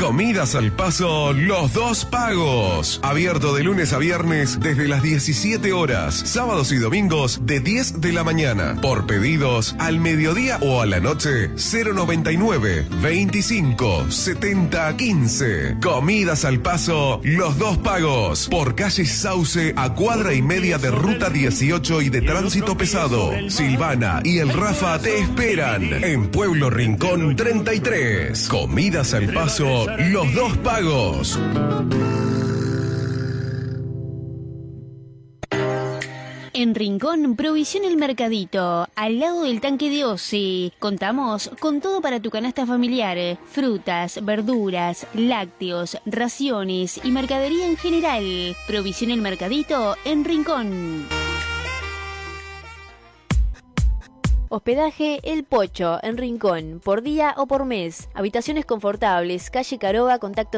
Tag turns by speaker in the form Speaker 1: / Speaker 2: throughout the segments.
Speaker 1: Comidas al Paso Los Dos Pagos. Abierto de lunes a viernes desde las 17 horas. Sábados y domingos de 10 de la mañana. Por pedidos al mediodía o a la noche 099 25 70 15. Comidas al Paso Los Dos Pagos. Por calle Sauce a cuadra y media de ruta 18 y de tránsito pesado. Silvana y el Rafa te esperan en Pueblo Rincón 33. Comidas al Paso Los Dos Pagos.
Speaker 2: En Rincón, Provisión El Mercadito, al lado del tanque de Osi. Contamos con todo para tu canasta familiar: frutas, verduras, lácteos, raciones y mercadería en general. Provisión El Mercadito en Rincón.
Speaker 3: Hospedaje El Pocho, en Rincón, por día o por mes. Habitaciones confortables, calle Caroba, contacto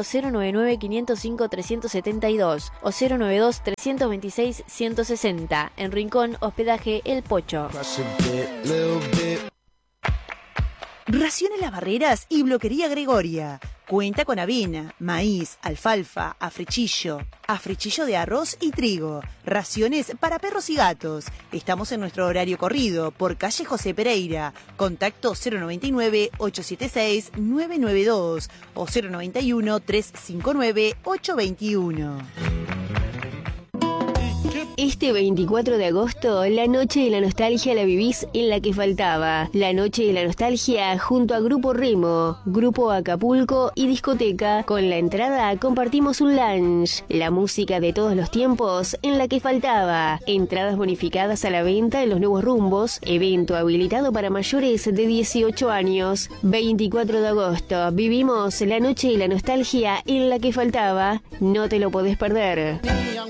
Speaker 3: 099-505-372 o 092-326-160. En Rincón, hospedaje El Pocho.
Speaker 4: Raciones Las Barreras y Bloquería Gregoria. Cuenta con avena, maíz, alfalfa, africhillo de arroz y trigo. Raciones para perros y gatos. Estamos en nuestro horario corrido por calle José Pereira. Contacto 099-876-992 o 091-359-821.
Speaker 3: Este 24 de agosto, la Noche de la Nostalgia la vivís en La Que Faltaba. La Noche de la Nostalgia junto a Grupo Remo, Grupo Acapulco y Discoteca. Con la entrada compartimos un lunch. La música de todos los tiempos en La Que Faltaba. Entradas bonificadas a la venta en los nuevos rumbos. Evento habilitado para mayores de 18 años. 24 de agosto, vivimos la Noche de la Nostalgia en La Que Faltaba. No te lo podés perder.